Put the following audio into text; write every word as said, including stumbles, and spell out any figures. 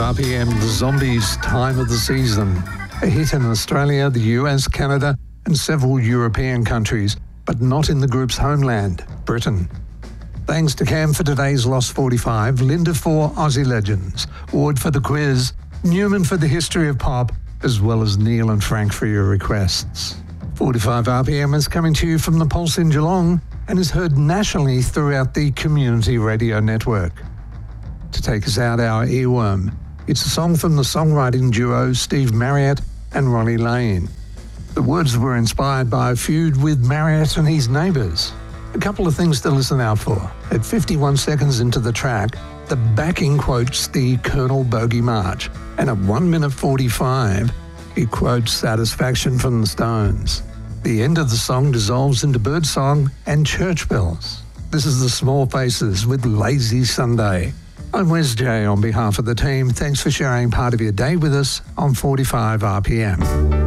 R P M, The Zombies' Time of the Season. A hit in Australia, the U S, Canada and several European countries, but not in the group's homeland, Britain. Thanks to Cam for today's Lost forty-five, Linda for Aussie Legends, Ward for the quiz, Newman for the history of pop, as well as Neil and Frank for your requests. forty-five R P M is coming to you from the Pulse in Geelong and is heard nationally throughout the Community Radio Network. To take us out, our earworm, it's a song from the songwriting duo Steve Marriott and Ronnie Lane. The words were inspired by a feud with Marriott and his neighbours. A couple of things to listen out for. At fifty-one seconds into the track, the backing quotes the Colonel Bogey March, and at one minute forty-five, it quotes Satisfaction from the Stones. The end of the song dissolves into birdsong and church bells. This is the Small Faces with Lazy Sunday. I'm Wes J on behalf of the team. Thanks for sharing part of your day with us on forty-five R P M.